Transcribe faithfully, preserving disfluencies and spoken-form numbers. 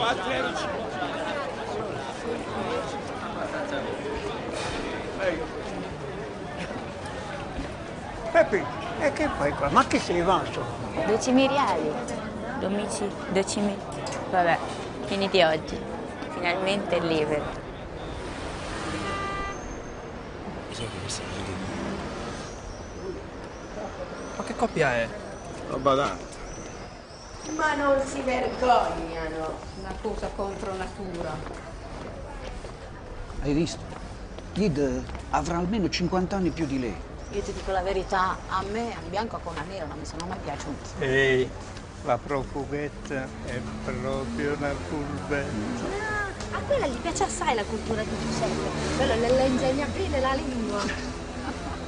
Peppe, e che fai qua? Ma che sei vaso? Decimi reali. Domici, decimi. Vabbè, finiti oggi. Finalmente libero. Cos'è che mi stai dicendo? Ma che coppia è? La badante. Ma non si vergognano. Una cosa contro natura. Hai visto? Gid avrà almeno cinquanta anni più di lei. Io ti dico la verità, a me a bianco con la nera non mi sono mai piaciuti. Ehi, la profughetta è proprio una furbetta. A quella gli piace assai la cultura di Giuseppe. Quello le, le insegna bene la lingua.